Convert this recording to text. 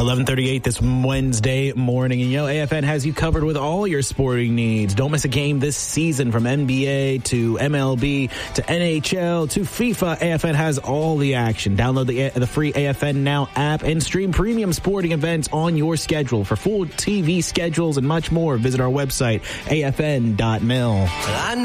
11:38 this Wednesday morning. And, AFN has you covered with all your sporting needs. Don't miss a game this season from NBA to MLB to NHL to FIFA. AFN has all the action. Download the free AFN Now app and stream premium sporting events on your schedule. For full TV schedules and much more, visit our website, afn.mil.